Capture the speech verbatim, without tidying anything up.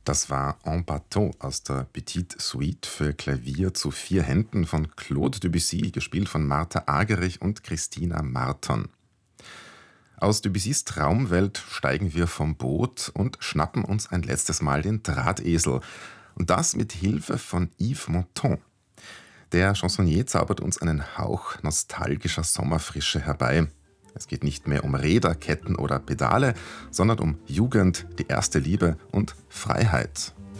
Das war En Bateau aus der Petite Suite für Klavier zu vier Händen von Claude Debussy, gespielt von Martha Argerich und Christina Marton. Aus Debussys Traumwelt steigen wir vom Boot und schnappen uns ein letztes Mal den Drahtesel. Und das mit Hilfe von Yves Montand. Der Chansonnier zaubert uns einen Hauch nostalgischer Sommerfrische herbei. Es geht nicht mehr um Räder, Ketten oder Pedale, sondern um Jugend, die erste Liebe und Freiheit.